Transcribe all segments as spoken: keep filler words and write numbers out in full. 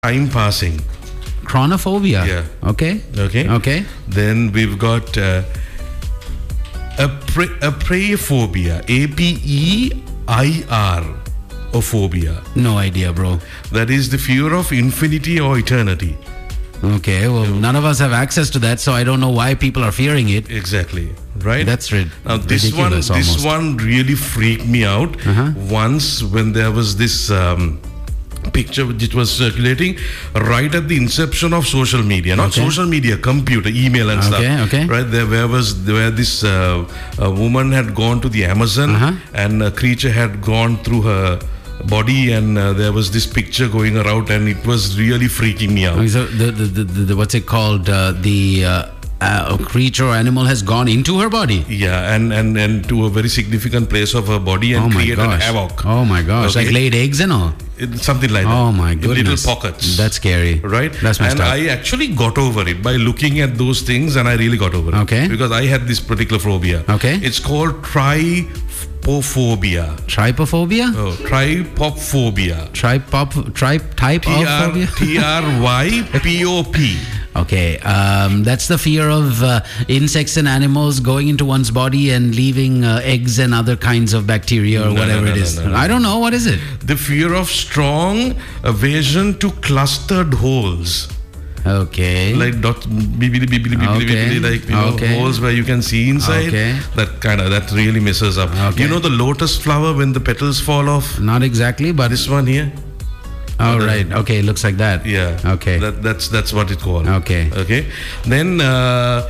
time passing. Chronophobia. Yeah. Okay. Okay. Okay. Then we've got uh, a pre- a praephobia. A P E I R. Phobia. No idea, bro. That is the fear of infinity or eternity. Okay. Well, none of us have access to that, so I don't know why people are fearing it. Exactly. Right. That's rid- now this one. ridiculous. This almost. one really freaked me out. Uh-huh. Once when there was this. Um, picture which was circulating right at the inception of social media, not Okay. social media, computer, email and Okay, stuff. okay. Right there, where was where this uh, a woman had gone to the Amazon, Uh-huh. and a creature had gone through her body, and uh, there was this picture going around, and it was really freaking me out. Okay, so the, the, the, the what's it called? Uh, the uh, uh, creature or animal has gone into her body. Yeah, and, and and to a very significant place of her body and Oh my created gosh! havoc. Oh my gosh! Okay. Like laid eggs and all. It- something like that. Oh my In goodness! little pockets. That's scary. Right? That's messed and up. I actually got over it by looking at those things, and I really got over it. Okay. Because I had this particular phobia. Okay. It's called trypophobia. Trypophobia? Oh, trypophobia. Tripop, tripe, type of phobia? T R Y P O P. Okay, um, that's the fear of uh, insects and animals going into one's body and leaving uh, eggs and other kinds of bacteria or No, no, whatever no, it no, is. no, no. I don't know. What is it? The fear of strong aversion to clustered holes. Okay. Like dot, bibili, bibili, bibili, Okay. bibili, like you know, Okay. holes where you can see inside. Okay. That kind of that really messes up. Okay. You know the lotus flower when the petals fall off. Not exactly, but This one here. oh the- right. Okay, it looks like that. Yeah. Okay. That, that's that's what it called. Okay. Okay. Then uh,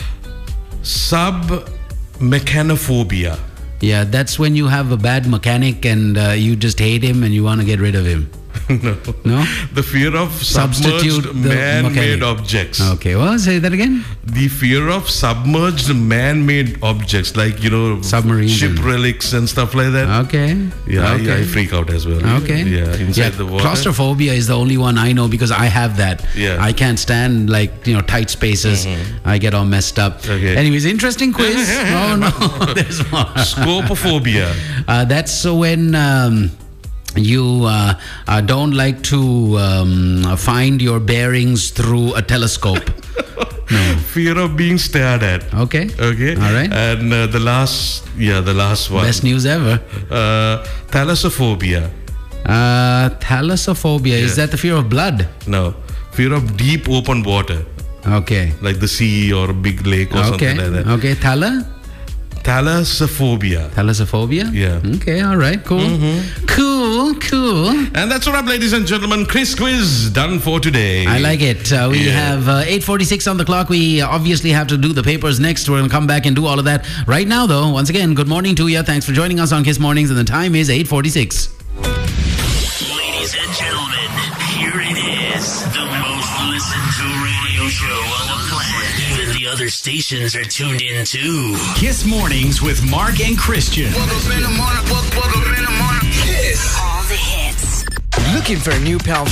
submechanophobia. Yeah, that's when you have a bad mechanic and uh, you just hate him and you want to get rid of him. No. No? The fear of Substitute submerged the man-made mechanic. objects. Okay. Well, say that again. The fear of submerged man-made objects, like you know, Submarines ship and- relics and stuff like that. Okay. Yeah, Okay. I, I freak out as well. Okay. Yeah, inside Yeah, the water. claustrophobia is the only one I know because I have that. Yeah. I can't stand like, you know, tight spaces. I get all messed up. Okay. Anyways, interesting quiz. Oh no, there's more. Scopophobia. Uh, that's when um, you uh, uh, don't like to um, find your bearings through a telescope. No. Fear of being stared at. Okay. Okay. All right. And uh, the last, yeah, the last one. Best news ever. Uh, thalassophobia. Uh, thalassophobia. Is Yeah. that the fear of blood? No. Fear of deep open water, Okay. like the sea or a big lake or Okay. something like that. Okay. Thala? Thalassophobia. Thalassophobia? Yeah. Okay, all right, cool. Cool, cool. And that's what up, ladies and gentlemen. Chris Quiz done for today. I like it. Uh, we Yeah. have uh, eight forty-six on the clock. We obviously have to do the papers next. We're going to come back and do all of that. Right now, though, once again, good morning to you. Thanks for joining us on Kiss Mornings, and the time is eight forty-six. Ladies and gentlemen, here it is. The most listened to radio show on the planet. Even the other stations are tuned in too. Kiss Mornings with Mark and Christian. Welcome in the morning, welcome in the morning. Kiss. All the hits. Looking for a new pal